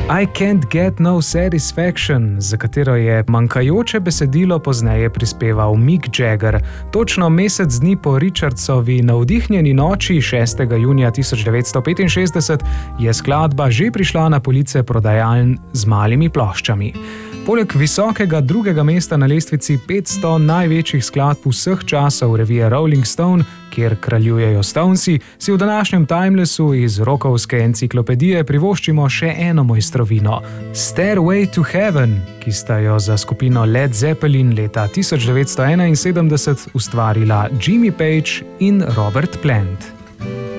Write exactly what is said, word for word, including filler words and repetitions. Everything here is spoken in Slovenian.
I Can't Get No Satisfaction, za katero je manjkajoče besedilo pozneje prispeval Mick Jagger. Točno mesec dni po Richardsovi navdihnjeni noči šestega junija tisoč devetsto petinšestdeset je skladba že prišla na police prodajaln z malimi ploščami. Poleg visokega drugega mesta na lestvici petsto največjih skladb vseh časov revije Rolling Stone, kjer kraljujejo Stonesi, si v današnjem Timelessu iz rokovske enciklopedije privoščimo še eno mojstrovino. Stairway to Heaven, ki sta jo za skupino Led Zeppelin leta tisoč devetsto enainsedemdeset ustvarila Jimmy Page in Robert Plant.